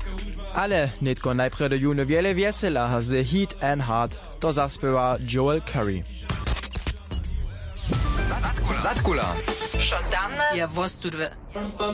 Ale netko najprede june wiele wiesela z Heat and Heart, to zaspiewa Joel Curry. Zatkula. Schon dann? Ja, was du